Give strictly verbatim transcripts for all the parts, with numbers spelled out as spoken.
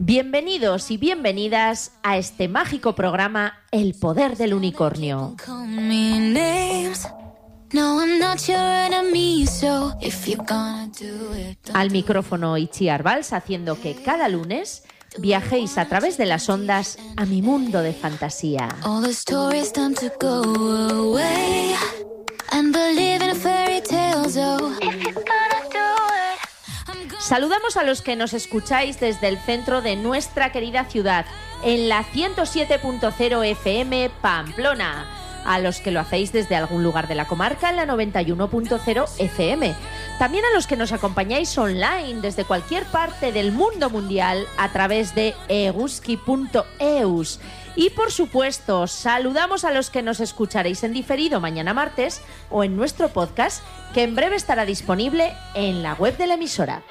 Bienvenidos y bienvenidas a este mágico programa El Poder del Unicornio. Al micrófono Itziar Valls, haciendo que cada lunes viajéis a través de las ondas a mi mundo de fantasía. Saludamos a los que nos escucháis desde el centro de nuestra querida ciudad, en la ciento siete punto cero F M Pamplona. A los que lo hacéis desde algún lugar de la comarca, en la noventa y uno punto cero F M. También a los que nos acompañáis online desde cualquier parte del mundo mundial a través de eguski punto eus. Y por supuesto, saludamos a los que nos escucharéis en diferido mañana martes o en nuestro podcast, que en breve estará disponible en la web de la emisora.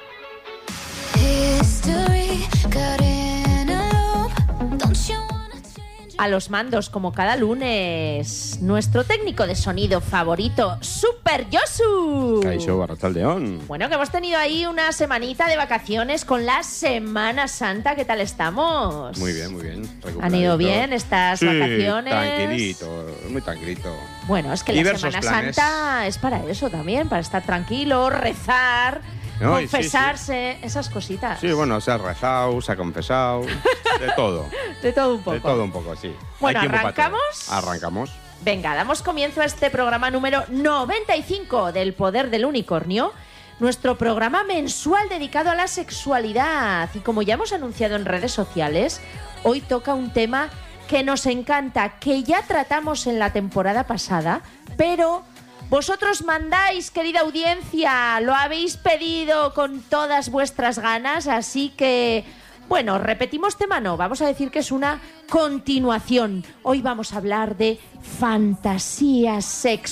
A los mandos, como cada lunes, nuestro técnico de sonido favorito, Super Yosu. Kaixo, Barrachaldeón. Bueno, que hemos tenido ahí una semanita de vacaciones con la Semana Santa. ¿Qué tal estamos? Muy bien, muy bien. ¿Han ido bien estas sí, vacaciones? Tranquilito, muy tranquilito. Bueno, es que Diversos la Semana planes. Santa es para eso también, para estar tranquilo, rezar, No, confesarse, sí, sí. esas cositas. Sí, bueno, se ha rezado, se ha confesado, de todo. De todo un poco. De todo un poco, sí. Bueno, Hay tiempo para todo. ¿arrancamos? Arrancamos. Venga, damos comienzo a este programa número noventa y cinco del Poder del Unicornio, nuestro programa mensual dedicado a la sexualidad. Y como ya hemos anunciado en redes sociales, hoy toca un tema que nos encanta, que ya tratamos en la temporada pasada, pero vosotros mandáis, querida audiencia, lo habéis pedido con todas vuestras ganas, así que, bueno, repetimos tema, no, vamos a decir que es una continuación. Hoy vamos a hablar de fantasías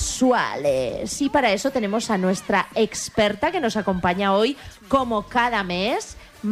sexuales y para eso tenemos a nuestra experta que nos acompaña hoy, como cada mes,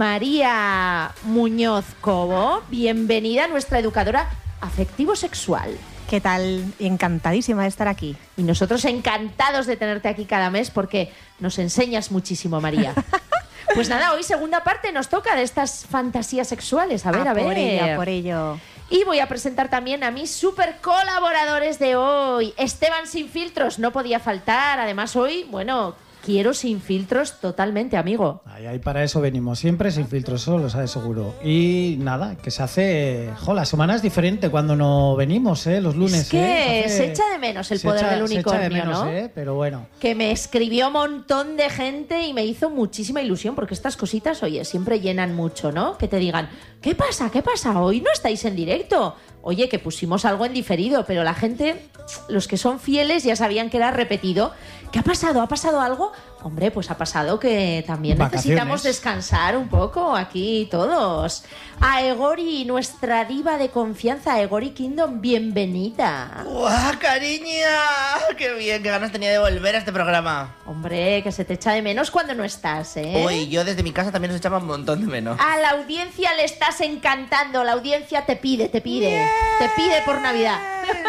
María Muñoz Cobo. Bienvenida, nuestra educadora afectivo-sexual. ¿Qué tal? Encantadísima de estar aquí. Y nosotros encantados de tenerte aquí cada mes porque nos enseñas muchísimo, María. Pues nada, hoy segunda parte nos toca de estas fantasías sexuales. A ver, a, a ver. Por ello, por ello. Y voy a presentar también a mis super colaboradores de hoy. Esteban Sin Filtros, no podía faltar. Además hoy, bueno, quiero sin filtros totalmente, amigo. Ahí, ahí para eso venimos, siempre sin filtros, eso lo sabes seguro. Y nada, que se hace... Jo, la semana es diferente cuando no venimos, ¿eh? Los lunes, es que ¿eh? Se, hace... se echa de menos el se poder echa, del unicornio, se echa de menos, ¿no? ¿eh? Pero bueno. Que me escribió un montón de gente y me hizo muchísima ilusión porque estas cositas, oye, siempre llenan mucho, ¿no? Que te digan, ¿qué pasa? ¿Qué pasa? Hoy no estáis en directo. Oye, que pusimos algo en diferido, pero la gente, los que son fieles ya sabían que era repetido. ¿Qué ha pasado? ¿Ha pasado algo? Hombre, pues ha pasado que también Vacaciones. Necesitamos descansar un poco aquí todos. A Egori, nuestra diva de confianza, Egori Kingdom, bienvenida. ¡Guau, cariña! ¡Qué bien! ¡Qué ganas tenía de volver a este programa! Hombre, que se te echa de menos cuando no estás, ¿eh? Uy, yo desde mi casa también os echaba un montón de menos. A la audiencia le estás encantando. La audiencia te pide, te pide. Bien. Te pide por Navidad.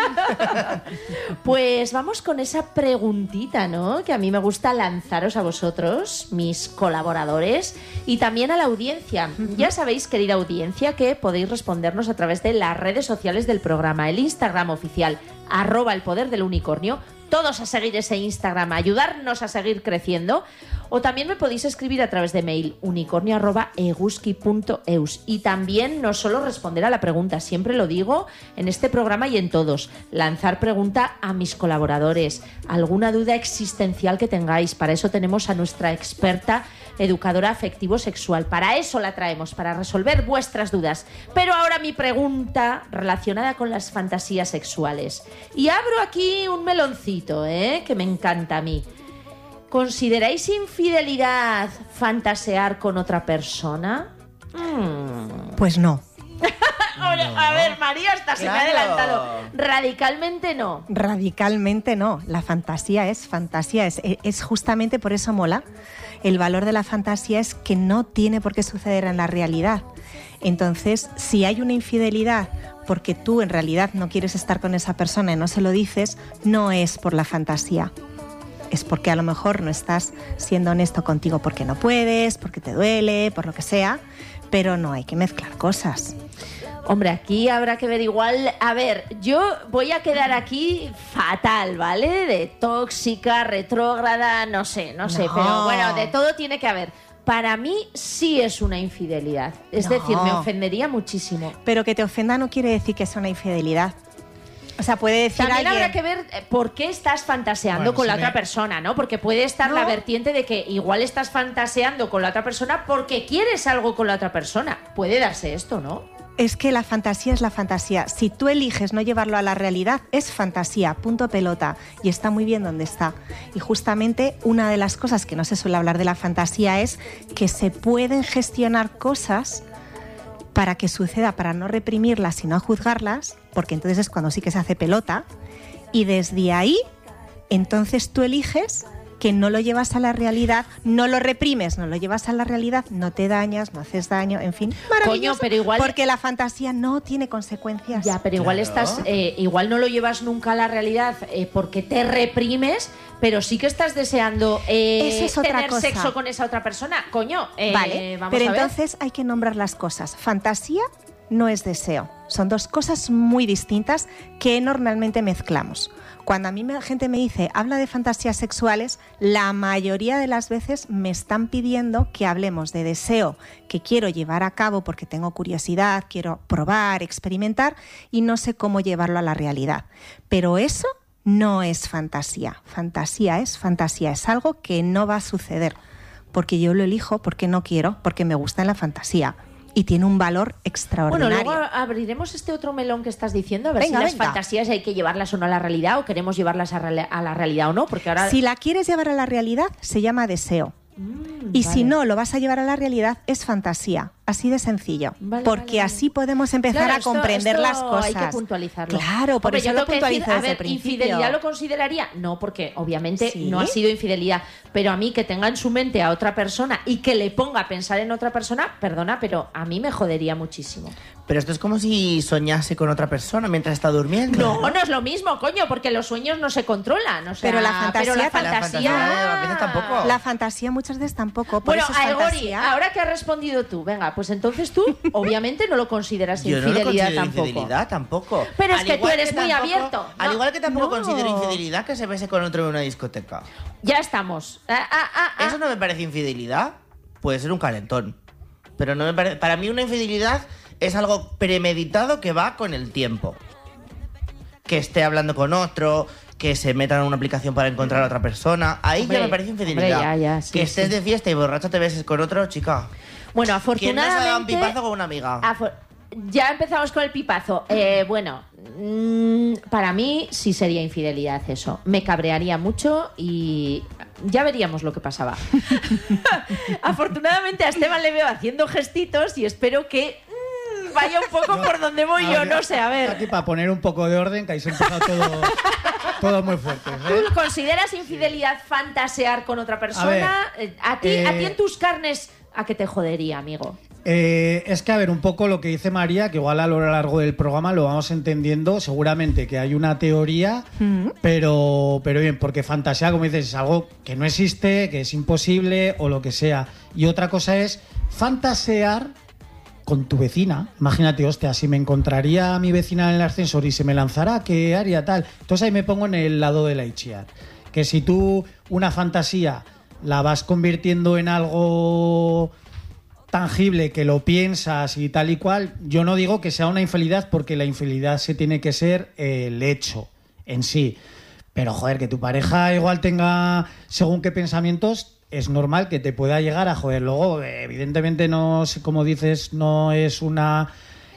Pues vamos con esa preguntita, ¿no? Que a mí me gusta lanzaros a vosotros, mis colaboradores, y también a la audiencia. Uh-huh. Ya sabéis, querida audiencia, que podéis respondernos a través de las redes sociales del programa. El Instagram oficial, arroba el poder del unicornio. Todos a seguir ese Instagram, a ayudarnos a seguir creciendo. O también me podéis escribir a través de mail, unicornio arroba eguski punto eus. Y también no solo responder a la pregunta, siempre lo digo en este programa y en todos, lanzar pregunta a mis colaboradores, alguna duda existencial que tengáis. Para eso tenemos a nuestra experta educadora afectivo-sexual. Para eso la traemos, para resolver vuestras dudas. Pero ahora mi pregunta relacionada con las fantasías sexuales. Y abro aquí un meloncito, ¿eh? Que me encanta a mí. ¿Consideráis infidelidad fantasear con otra persona? Mm. Pues no. Oye, a ver, María, hasta Claro. se me ha adelantado. Radicalmente no. Radicalmente no. La fantasía es fantasía. Es, es justamente por eso mola. El valor de la fantasía es que no tiene por qué suceder en la realidad. Entonces, si hay una infidelidad porque tú en realidad no quieres estar con esa persona y no se lo dices, no es por la fantasía. es porque a lo mejor no estás siendo honesto contigo porque no puedes, porque te duele, por lo que sea, pero no hay que mezclar cosas. Hombre, aquí habrá que ver igual. A ver, yo voy a quedar aquí fatal, ¿vale? De tóxica, retrógrada, no sé, no sé, No. pero bueno, de todo tiene que haber. Para mí sí es una infidelidad. Es No. decir, me ofendería muchísimo. Pero que te ofenda no quiere decir que sea una infidelidad. O sea, puede decir También alguien... habrá que ver eh, por qué estás fantaseando Bueno, con si la me- otra persona, ¿no? Porque puede estar No. la vertiente de que igual estás fantaseando con la otra persona porque quieres algo con la otra persona. Puede darse esto, ¿no? Es que la fantasía es la fantasía. Si tú eliges no llevarlo a la realidad, es fantasía, punto pelota. Y está muy bien donde está. Y justamente una de las cosas que no se suele hablar de la fantasía es que se pueden gestionar cosas para que suceda, para no reprimirlas y no juzgarlas, porque entonces es cuando sí que se hace pelota. Y desde ahí, entonces tú eliges que no lo llevas a la realidad, no lo reprimes, no lo llevas a la realidad, no te dañas, no haces daño, en fin. Maravilloso, pero igual- porque la fantasía no tiene consecuencias. Ya, pero igual Claro. estás, eh, igual no lo llevas nunca a la realidad eh, porque te reprimes, pero sí que estás deseando eh, Eso es otra tener cosa. sexo con esa otra persona. Coño, eh, Vale, vamos pero a ver. entonces hay que nombrar las cosas. Fantasía no es deseo. Son dos cosas muy distintas que normalmente mezclamos. Cuando a mí la gente me dice, habla de fantasías sexuales, la mayoría de las veces me están pidiendo que hablemos de deseo que quiero llevar a cabo porque tengo curiosidad, quiero probar, experimentar y no sé cómo llevarlo a la realidad. Pero eso no es fantasía. Fantasía es fantasía, es algo que no va a suceder. Porque yo lo elijo, porque no quiero, porque me gusta en la fantasía. Y tiene un valor Bueno, extraordinario. luego abriremos este otro melón que estás diciendo, a ver Venga, si las venga. fantasías hay que llevarlas o no a la realidad, o queremos llevarlas a, real- a la realidad o no, porque ahora... Si la quieres llevar a la realidad, se llama deseo. Mm, Y vale. si no lo vas a llevar a la realidad, es fantasía. Así de sencillo. Vale, porque vale, vale. así podemos empezar Claro, a esto- comprender esto las cosas. Hay que puntualizarlo. Claro, por Hombre, eso yo lo tengo que decir, puntualizo a desde ver, el principio. infidelidad lo consideraría, no, porque obviamente ¿Sí? no ha sido infidelidad, pero a mí que tenga en su mente a otra persona y que le ponga a pensar en otra persona, perdona, pero a mí me jodería muchísimo. Pero esto es como si soñase con otra persona mientras está durmiendo. No, no es lo mismo, coño, porque los sueños no se controlan. O sea, Pero la fantasía- pero la la fantasía, fantasía, a veces tampoco. La fantasía muchas veces tampoco. Por Bueno, eso es Aegori, fantasía. ahora que has respondido tú, venga, pues entonces tú obviamente no lo consideras Yo no lo infidelidad considero tampoco. infidelidad tampoco. Pero es Al que tú igual eres muy tampoco- abierto. Al No, igual que tampoco no. considero infidelidad que se bese con otro en una discoteca. Ya estamos. Ah, ah, ah, ah. Eso no me parece infidelidad. Puede ser un calentón. Pero no me parece. Para mí, una infidelidad es algo premeditado que va con el tiempo. Que esté hablando con otro, que se meta en una aplicación para encontrar a otra persona. Ahí Hombre, ya me parece infidelidad. hombre, ya, ya, sí, que estés sí. de fiesta y borracho te beses con otro, chica. Bueno, ¿Quién no se ha dado un afortunadamente... pipazo con una amiga? Afo- Ya empezamos con el pipazo. Eh, bueno, mm, para mí sí sería infidelidad eso. Me cabrearía mucho y ya veríamos lo que pasaba. Afortunadamente a Esteban le veo haciendo gestitos y espero que mm, vaya un poco por donde voy yo. No sé, a ver. Aquí para poner un poco de orden, que ahí se ha empezado todo, todo muy fuerte. ¿eh? ¿Tú consideras infidelidad fantasear con otra persona? ver, Eh, a ti, eh, a ti en tus carnes, ¿a qué te jodería, amigo? Eh, es que, a ver, un poco lo que dice María, que igual a lo largo del programa lo vamos entendiendo, seguramente que hay una teoría, pero, pero bien, porque fantasía, como dices, es algo que no existe, que es imposible o lo que sea. Y otra cosa es fantasear con tu vecina. Imagínate, hostia, si me encontraría a mi vecina en el ascensor y se me lanzara, ¿qué haría tal? Entonces ahí me pongo en el lado de la Itchiar. Que si tú una fantasía la vas convirtiendo en algo tangible, que lo piensas y tal y cual, yo no digo que sea una infidelidad, porque la infidelidad se tiene que ser eh, el hecho en sí. Pero, joder, que tu pareja igual tenga según qué pensamientos, es normal que te pueda llegar a joder. Luego, eh, evidentemente, no sé, como dices, no es una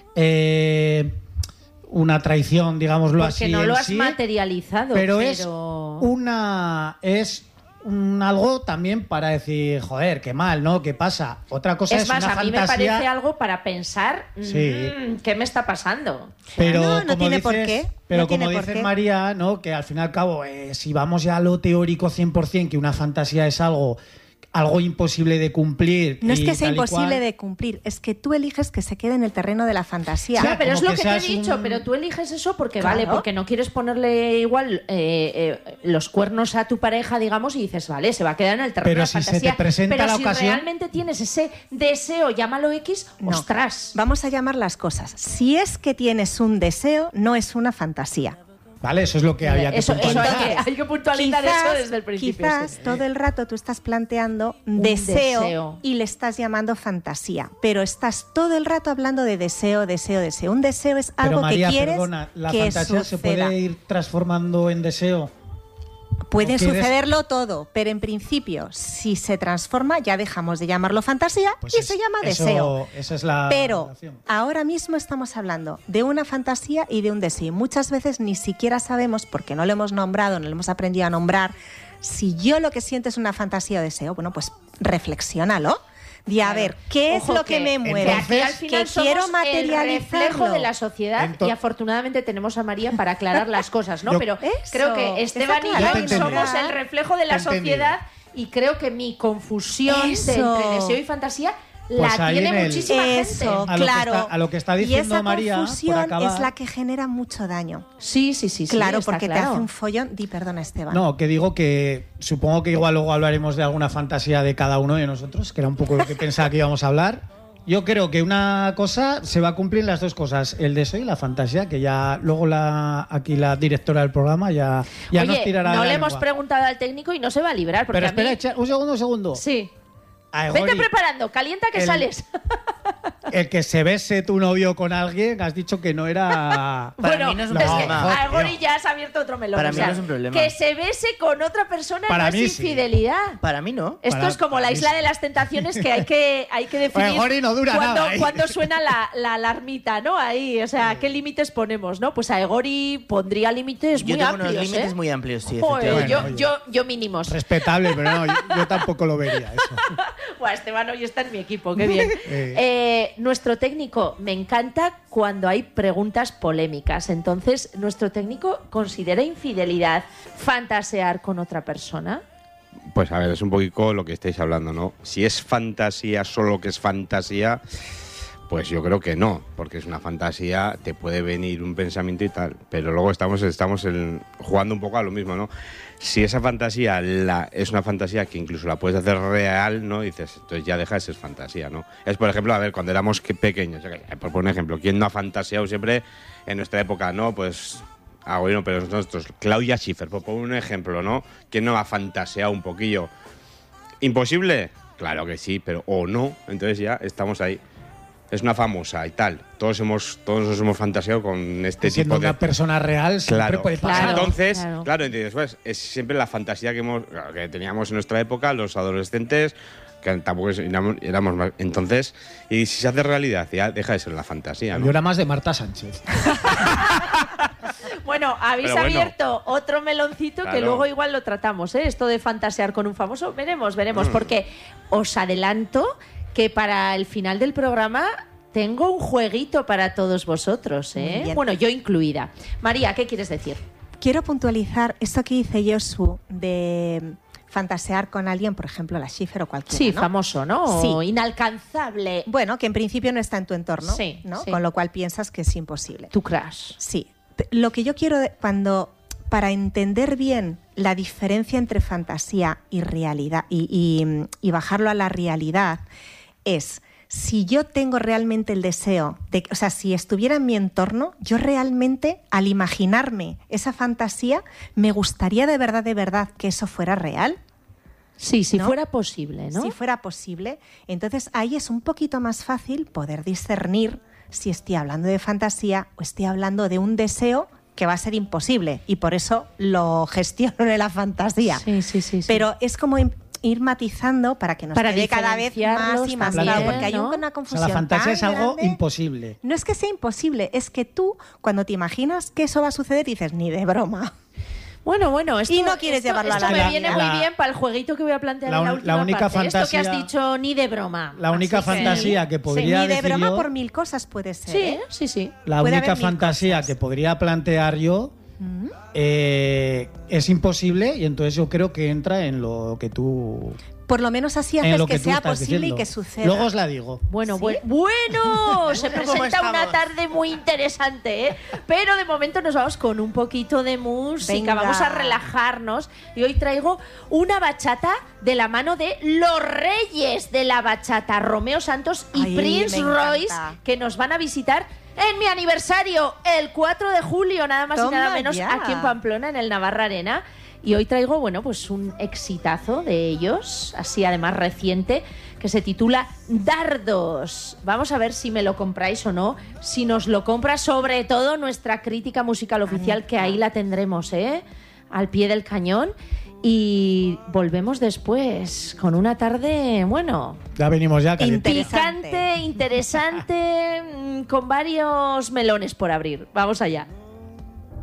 eh, una traición, digámoslo Porque así. no en lo has sí, materializado. pero es una es un algo también para decir, joder, qué mal, ¿no? ¿Qué pasa? Otra cosa es, Es más, una a mí me fantasía, parece algo para pensar, Sí. mm, ¿qué me está pasando? pero No, no como tiene dices, por qué, pero no tiene como por dices qué. María, ¿no? Que al fin y al cabo, eh, si vamos ya a lo teórico cien por ciento, que una fantasía es algo algo imposible de cumplir. No es y que sea tal y imposible cual. de cumplir, es que tú eliges que se quede en el terreno de la fantasía. Ya, pero es como lo que que te he seas dicho, un- pero tú eliges eso porque Claro. vale, porque no quieres ponerle igual eh, eh, los cuernos a tu pareja, digamos, y dices, vale, se va a quedar en el terreno Pero de la si se te fantasía. presenta pero la si ocasión- realmente tienes ese deseo, llámalo X, No. ostras. Vamos a llamar las cosas. Si es que tienes un deseo, no es una fantasía. Vale, eso es lo que había que Eso, eso puntualizar. hay, que, hay que puntualizar eso desde el principio. quizás sí. todo el rato tú estás planteando Un deseo, deseo. y le estás llamando fantasía, pero estás todo el rato hablando de deseo, deseo, deseo. Un deseo es Pero algo María, que quieres perdona, ¿la que fantasía se suceda. puede ir transformando en deseo? Puede ¿O quieres- sucederlo todo, pero en principio, si se transforma, ya dejamos de llamarlo fantasía Pues y es- se llama eso- deseo. Esa es la Pero relación. ahora mismo estamos hablando de una fantasía y de un deseo. Y muchas veces ni siquiera sabemos, porque no lo hemos nombrado, no lo hemos aprendido a nombrar, si yo lo que siento es una fantasía o deseo. Bueno, pues reflexiónalo. De a Claro. ver, ¿qué es Ojo lo que, que- me mueve? Que aquí al final que quiero somos el materializarlo. reflejo de la sociedad Ento- y afortunadamente tenemos a María para aclarar las cosas, ¿no? Yo- Pero Eso, creo que Esteban y está yo claro. Ya te somos entendí. el reflejo de la Te he entendido. sociedad y creo que mi confusión de Eso. entre deseo y fantasía Pues la ahí tiene en el- muchísima Eso, gente. A lo que claro. está- a lo que está y diciendo esa María, por confusión acabar- es la que genera mucho daño. Sí, sí, sí, sí. claro, está porque claro. te hace un follón. Di, perdona, Esteban. No, que digo que supongo que igual luego hablaremos de alguna fantasía de cada uno de nosotros, que era un poco lo que pensaba que íbamos a hablar. Yo creo que una cosa se va a cumplir las dos cosas, el deseo y la fantasía, que ya luego la aquí la directora del programa ya, ya nos Oye, tirará no de le la hemos lengua. preguntado al técnico y no se va a librar. Porque Pero a mí- espera, echa- un segundo, un segundo. Sí. Ay, Vete Gori, preparando, calienta que El- sales. el que se bese tu novio con alguien, has dicho que no era... Para bueno, mí no es un que problema. a Gori ya has abierto otro melón. Para o mí sea, no es un problema. Que se bese con otra persona Para no mí es sí. infidelidad. Para mí no. Esto Para- es como para la mí isla sí. de las tentaciones que hay que, hay que definir Oye, Gori, no dura cuando, nada, ¿eh? cuando suena la, la alarmita, ¿no? Ahí, o sea, ¿qué límites ponemos, no? Pues a Egori pondría límites Yo muy tengo amplios, unos límites ¿eh? muy amplios, sí, Joder, efectivamente. yo, Bueno, yo, yo mínimos. Respetable, pero no, yo, yo tampoco lo vería eso. Buah, Esteban hoy está en mi equipo, qué bien. Eh. Eh, nuestro técnico, me encanta cuando hay preguntas polémicas. Entonces, ¿nuestro técnico considera infidelidad fantasear con otra persona? Pues a ver, es un poquito lo que estáis hablando, ¿no? Si es fantasía, solo que es fantasía, pues yo creo que no, porque es una fantasía, te puede venir un pensamiento y tal, pero luego estamos, estamos en- jugando un poco a lo mismo, ¿no? Si esa fantasía la, es una fantasía que incluso la puedes hacer real, ¿no? Dices, entonces ya deja de ser fantasía, ¿no? Es, por ejemplo, a ver, cuando éramos que- pequeños, yo qué- por poner un ejemplo, ¿quién no ha fantaseado siempre en nuestra época, no? Pues... Ah, bueno, pero nosotros, Claudia Schiffer, por poner un ejemplo, ¿no? ¿Quién no ha fantaseado un poquillo? ¿Imposible? Claro que sí, pero o no, entonces ya estamos ahí. Es una famosa y tal. Todos hemos, todos nos hemos fantaseado con este Siendo tipo de... una persona real siempre Claro. puede pasar. Claro. Entonces, claro. claro, entiendes, pues, es siempre la fantasía que hemos que teníamos en nuestra época, los adolescentes, que tampoco éramos, éramos más. Entonces, y si se hace realidad, ya deja de ser la fantasía, ¿no? Yo era más de Marta Sánchez. Bueno, habéis Pero bueno. abierto otro meloncito que Claro. luego igual lo tratamos, ¿eh? Esto de fantasear con un famoso, veremos, veremos, Mm. porque os adelanto que para el final del programa tengo un jueguito para todos vosotros, Muy ¿eh? bien. Bueno, yo incluida. María, ¿qué quieres decir? Quiero puntualizar esto que dice Josu de fantasear con alguien, por ejemplo, la Schiffer o cualquiera, Sí, ¿no? famoso, ¿no? Sí. O inalcanzable. Bueno, que en principio no está en tu entorno, Sí, ¿no? sí. Con lo cual piensas que es imposible. Tu crush. Sí. P- Lo que yo quiero de- cuando para entender bien la diferencia entre fantasía y realidad y, y- y bajarlo a la realidad es si yo tengo realmente el deseo de, o sea, si estuviera en mi entorno, yo realmente al imaginarme esa fantasía me gustaría de verdad de verdad que eso fuera real. Sí, si ¿no? fuera posible, ¿no? Si fuera posible, entonces ahí es un poquito más fácil poder discernir si estoy hablando de fantasía o estoy hablando de un deseo que va a ser imposible y por eso lo gestiono en la fantasía. Sí, sí, sí, sí. Pero es como im- ir matizando para que nos Para quede cada vez más diferenciarlos y más también, claro, porque hay ¿no? una O sea, confusión. la fantasía tan es algo grande. imposible. No es que sea imposible, es que tú cuando te imaginas que eso va a suceder dices ni de broma. Bueno, bueno, esto, Y no quieres esto- llevarlo a esto la me realidad. viene La- muy bien para el jueguito que voy a plantear la en la un- última la única parte. Esto que has fantasía- dicho ni de broma. La única Así que- fantasía que podría Ni de decir broma yo, por mil cosas puede ser. Sí, ¿eh? sí, sí. la puede única haber mil fantasía cosas. que podría plantear yo eh, es imposible y entonces yo creo que entra en lo que tú... por lo menos así En haces lo que, que tú sea estás posible diciendo. y que suceda. Luego os la digo. Bueno, ¿Sí? bueno, bueno, se Bueno, ¿cómo presenta una estamos? tarde muy interesante, ¿eh? Pero de momento nos vamos con un poquito de música, Venga. vamos a relajarnos y hoy traigo una bachata de la mano de los reyes de la bachata, Romeo Santos y Ay, Prince me Royce, encanta. que nos van a visitar en mi aniversario, el cuatro de julio, nada más y Toma nada menos, ya. aquí en Pamplona, en el Navarra Arena. Y hoy traigo, bueno, pues un exitazo de ellos, así además reciente, que se titula Dardos. Vamos a ver si me lo compráis o no. Si nos lo compra, sobre todo nuestra crítica musical oficial, que ahí la tendremos, ¿eh? Al pie del cañón. Y volvemos después con una tarde, bueno, Ya venimos ya, caliente. Interesante. picante, interesante, mm, con varios melones por abrir. Vamos allá.